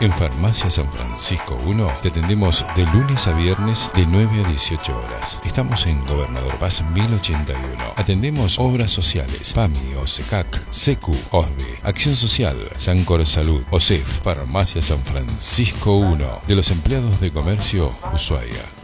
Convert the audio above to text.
En Farmacia San Francisco 1 te atendemos de lunes a viernes de 9 a 18 horas. Estamos en Gobernador Paz 1081. Atendemos obras sociales, PAMI, OSECAC, SECU, OSDE, Acción Social, Sancor Salud, OSEF. Farmacia San Francisco 1, de los empleados de comercio, Ushuaia.